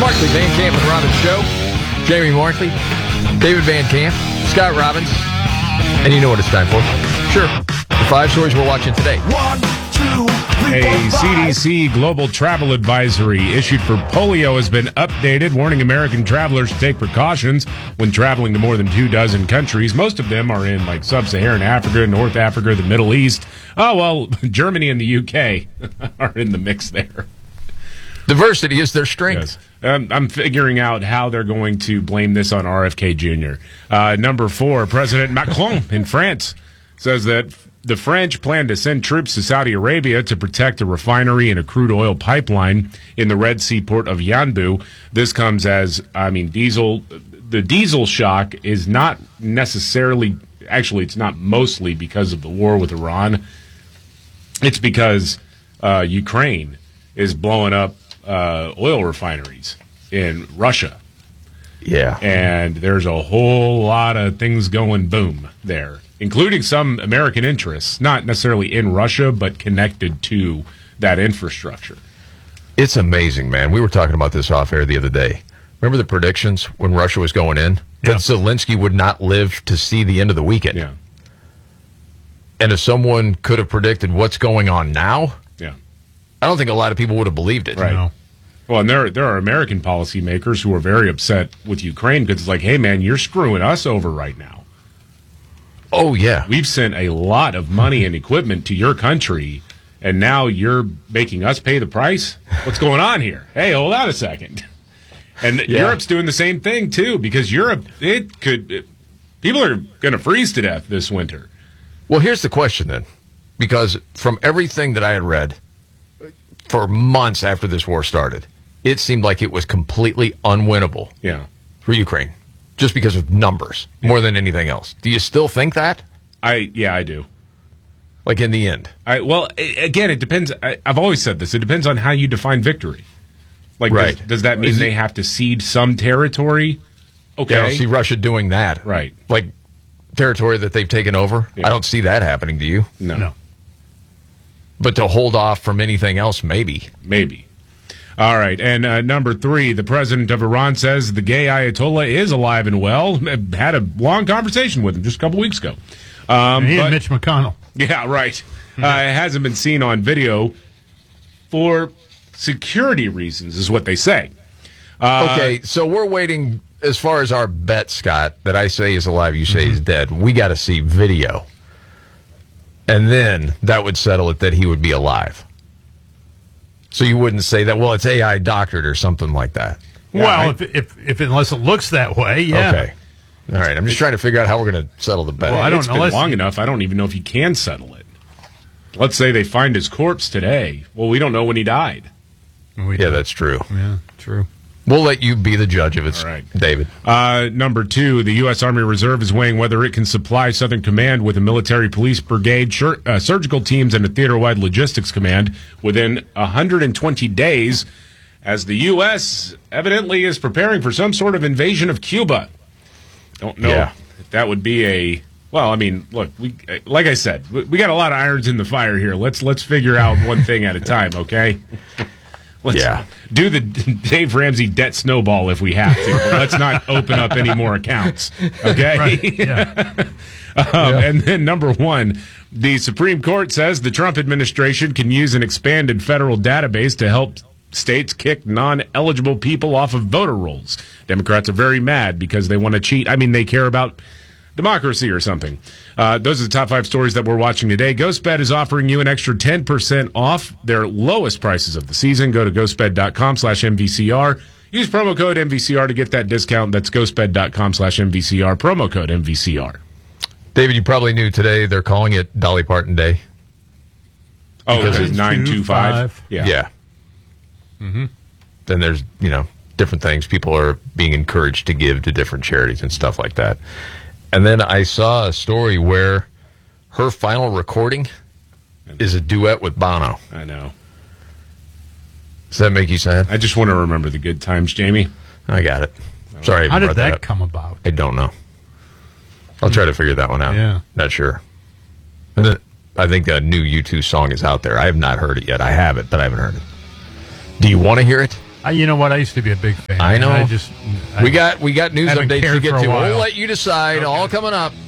Markley, Van Camp and Robbins Show. Jamie Markley, David Van Camp, Scott Robbins. And you know what it's time for? Sure. The 5 stories we're watching today. 1, 2, 3, A CDC global travel advisory issued for polio has been updated, warning American travelers to take precautions when traveling to more than 24 countries. Most of them are in like sub-Saharan Africa, North Africa, the Middle East. Oh, well, Germany and the UK are in the mix there. Diversity is their strength. Yes. I'm figuring out how they're going to blame this on RFK Jr. Number 4, President Macron in France says that the French plan to send troops to Saudi Arabia to protect a refinery and a crude oil pipeline in the Red Sea port of Yanbu. This comes as, the diesel shock is not necessarily, actually it's not mostly because of the war with Iran. It's because Ukraine is blowing up oil refineries in Russia. Yeah. And there's a whole lot of things going boom there, including some American interests, not necessarily in Russia, but connected to that infrastructure. It's amazing, man. We were talking about this off air the other day. Remember the predictions when Russia was going in? Yeah. That Zelensky would not live to see the end of the weekend. Yeah. And if someone could have predicted what's going on now, Yeah. I don't think a lot of people would have believed it. Right. No. Well, and there are American policymakers who are very upset with Ukraine because it's like, hey, man, you're screwing us over right now. Oh, yeah. We've sent a lot of money and equipment to your country, and now you're making us pay the price? What's going on here? Hey, hold on a second. And Europe's doing the same thing, too, because Europe, people are going to freeze to death this winter. Well, here's the question then. Because from everything that I had read for months after this war started, it seemed like it was completely unwinnable for Ukraine. Just because of numbers, more than anything else. Do you still think that? I do. Like in the end? Again, it depends. I've always said this. It depends on how you define victory. Like, right. Does that mean they have to cede some territory? Okay. Yeah, I don't see Russia doing that. Right. Like territory that they've taken over. Yeah. I don't see that happening. Do you? No. But to hold off from anything else, maybe. Maybe. All right. And number 3, the president of Iran says the gay Ayatollah is alive and well. Had a long conversation with him just a couple weeks ago. And Mitch McConnell. Yeah, right. It hasn't been seen on video for security reasons, is what they say. Okay, so we're waiting as far as our bet, Scott, that I say is alive, you say is dead. We got to see video. And then that would settle it that he would be alive. So you wouldn't say that, well, it's AI doctored or something like that. Well, if unless it looks that way, yeah. Okay. All right. I'm just trying to figure out how we're going to settle the bet. Well, I don't It's know. been long enough. I don't even know if you can settle it. Let's say they find his corpse today. Well, we don't know when he died. Yeah, that's true. Yeah, true. We'll let you be the judge of it, All right. David. Number 2, the U.S. Army Reserve is weighing whether it can supply Southern Command with a military police brigade, surgical teams, and a theater-wide logistics command within 120 days, as the U.S. evidently is preparing for some sort of invasion of Cuba. Don't know if that would be a... Well, I mean, look, like I said, we got a lot of irons in the fire here. Let's figure out one thing at a time, okay? Let's do the Dave Ramsey debt snowball if we have to. But let's not open up any more accounts, okay? Right. Yeah. And then number 1, the Supreme Court says the Trump administration can use an expanded federal database to help states kick non-eligible people off of voter rolls. Democrats are very mad because they want to cheat. I mean, they care about democracy or something. Those are the top 5 stories that we're watching today. GhostBed is offering you an extra 10% off their lowest prices of the season. Go to ghostbed.com/MVCR. Use promo code MVCR to get that discount. That's ghostbed.com/MVCR. Promo code MVCR. David, you probably knew today they're calling it Dolly Parton Day. Oh, because it's 925? Yeah. Mm-hmm. Then there's, different things. People are being encouraged to give to different charities and stuff like that. And then I saw a story where her final recording is a duet with Bono. I know. Does that make you sad? I just want to remember the good times, Jamie. I got it. Sorry. How did that come about? I don't know. I'll try to figure that one out. Yeah. Not sure. And then, I think a new U2 song is out there. I have not heard it yet. I have it, but I haven't heard it. Do you want to hear it? You know what? I used to be a big fan. I know. I we got news haven't updates to cared get for a to. while. We'll let you decide. Okay. All coming up.